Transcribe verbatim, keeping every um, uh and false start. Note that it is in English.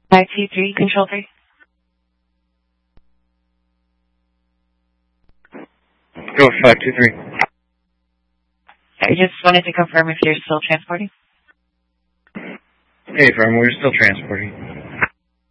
five two three, Control three. Go five two three. I just wanted to confirm if you're still transporting. Hey, firm, we're still transporting.